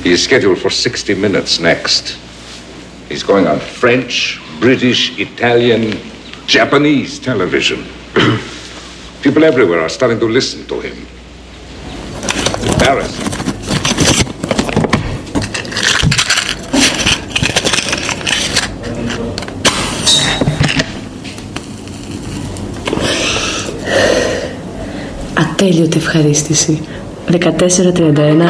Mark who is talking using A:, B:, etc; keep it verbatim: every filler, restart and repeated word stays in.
A: He is scheduled for sixty minutes next. He's going on French, British, Italian, Japanese television. People everywhere are starting to listen to him. Paris.
B: Ατέλειωτη ευχαρίστηση. δεκατέσσερα τριάντα ένα